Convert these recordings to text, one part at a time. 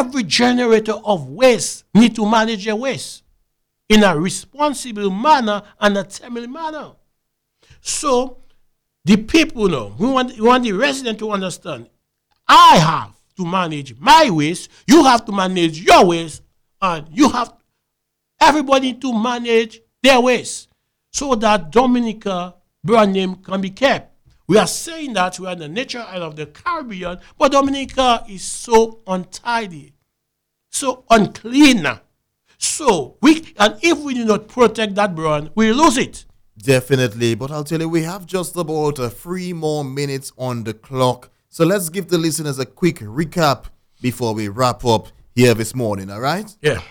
every generator of waste need to manage their waste in a responsible manner and a timely manner. So the people know, we want the resident to understand, I have to manage my waste, you have to manage your waste, and you have everybody to manage their waste so that Dominica brand name can be kept. We are saying that we are the nature island of the Caribbean, but Dominica is so untidy, so unclean. So if we do not protect that brand, we lose it. Definitely, but I'll tell you, we have just about 3 more minutes on the clock. So let's give the listeners a quick recap before we wrap up here this morning, all right? Yeah.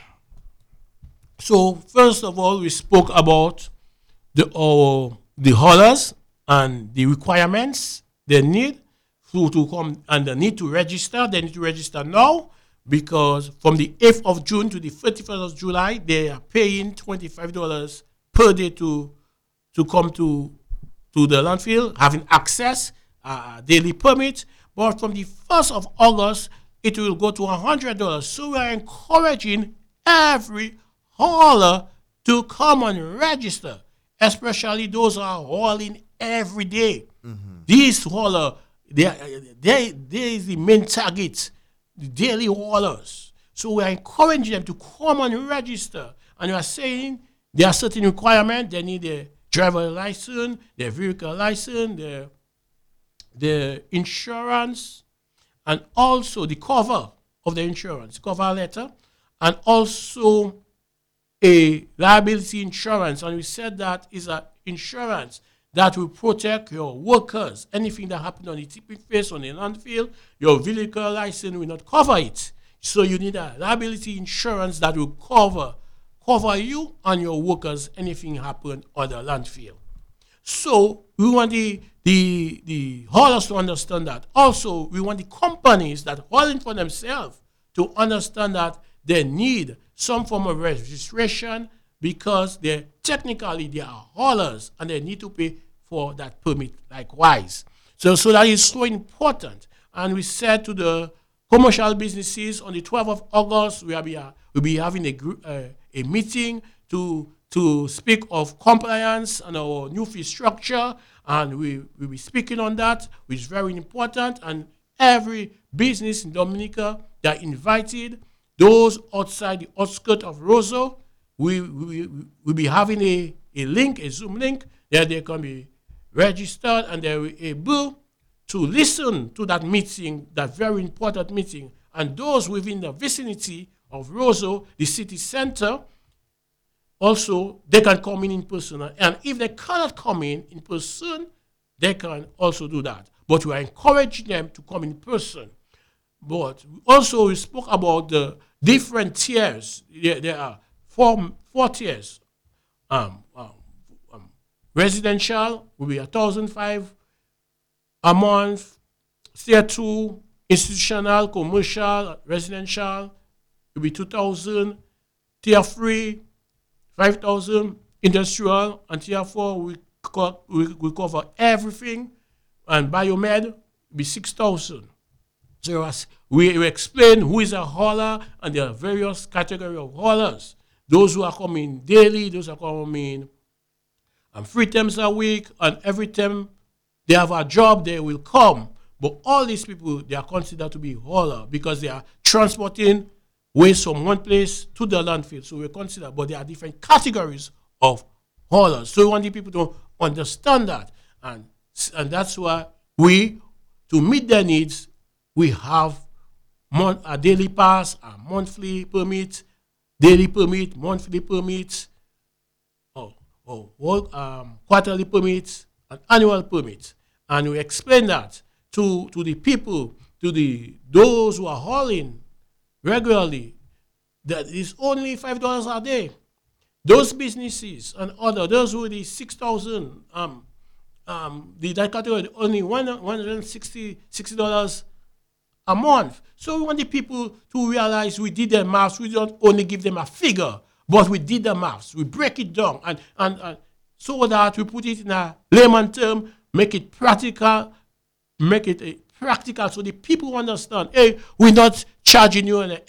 So first of all, we spoke about the haulers and the requirements they need to come, and they need to register. They need to register now because from the 8th of June to the 31st of July, they are paying $25 per day to come to the landfill, having access, daily permit. But from the 1st of August, it will go to $100. So we are encouraging every hauler to come and register, especially those who are hauling every day. Mm-hmm. These haulers, they is the main target, the daily haulers. So we are encouraging them to come and register. And we are saying there are certain requirements. They need a driver license, their vehicle license, the insurance, and also the cover of the insurance, cover letter, and also a liability insurance. And we said that is an insurance that will protect your workers. Anything that happened on the tipping phase on the landfill, your vehicle license will not cover it. So you need a liability insurance that will cover you and your workers anything happen on the landfill. So we want the haulers to understand that. Also, we want the companies that hauling for themselves to understand that they need some form of registration because they are haulers and they need to pay for that permit likewise. So that is so important. And we said to the commercial businesses on the 12th of August, we'll be having a meeting to speak of compliance and our new fee structure, and we'll be speaking on that, which is very important. And every business in Dominica, they're invited. Those outside the outskirts of Roseau, we'll be having a link, a Zoom link, that they can be registered and they're able to listen to that meeting, that very important meeting. And those within the vicinity of Roseau, the city center, also, they can come in person. And if they cannot come in person, they can also do that. But we are encouraging them to come in person. But also, we spoke about the different tiers. There are four tiers. Residential will be $1,500 a month. Tier 2, institutional, commercial, residential will be $2,000. Tier 3, $5,000. Industrial, and Tier 4 we cover everything, and biomed will be $6,000. So as we explain who is a hauler, and there are various categories of haulers. Those who are coming daily, those who are coming 3 times a week, and every time they have a job, they will come. But all these people, they are considered to be hauler because they are transporting waste from one place to the landfill. So we consider, but there are different categories of haulers. So we want the people to understand that. And that's why to meet their needs, we have a daily pass, a monthly permit, daily permit, monthly permit, quarterly permits, and annual permits. And we explain that to the people, those who are hauling regularly, that is only $5 a day. Those businesses and those who the $6,000, that category only $160 a month. So we want the people to realize we did the maths. We don't only give them a figure, but we did the maths. We break it down and so that we put it in a layman term, make it practical, so the people understand, hey, we're not charging you